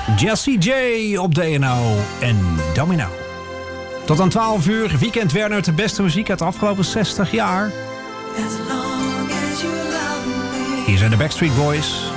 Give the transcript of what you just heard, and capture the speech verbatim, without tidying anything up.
Jessie J op D N O en Domino. Tot aan twaalf uur, Weekend Werner, de beste muziek uit de afgelopen zestig jaar. Hier zijn de Backstreet Boys.